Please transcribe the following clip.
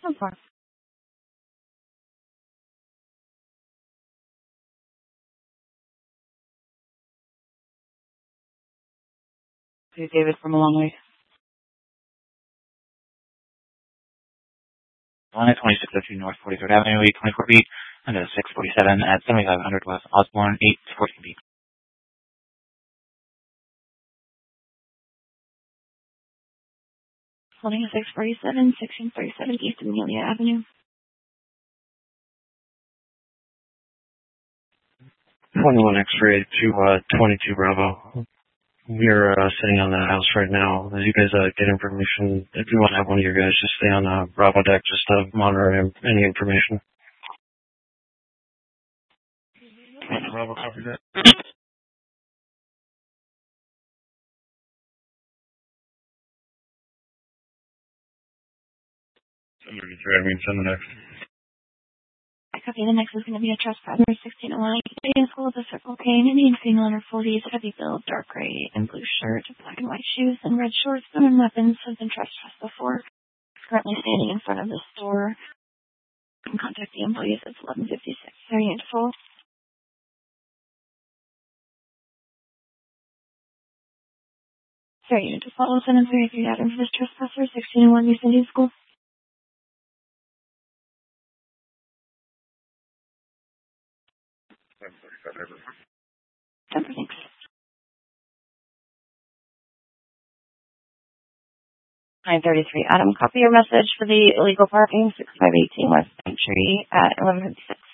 So far. Hey, David from a long way. On at 2602 North 43rd Avenue, 824 feet, under 647 at 7500 West Osborne, 814 feet. 2647, 1637 East Amelia Avenue. 21 X-ray to 22 Bravo. We're sitting on the house right now. As you guys get information, if you want to have one of your guys just stay on Bravo deck, just monitor any information. Bravo, copy that. Send the next. I copy. The next is going to be a trespasser, 1601 in school with a circle cane, Indian female under 40s, heavy build, dark gray and blue shirt, black and white shoes, and red shorts, gun and weapons, has been trespassed before. Currently standing in front of the store. You can contact the employees at 1156. Very info. Sorry, you just follow sentence 33 out for this trespasser, 1601 East Indian School. 10%. Thanks. 933. Adam, copy your message for the illegal parking, 6518 West Entry at 1156.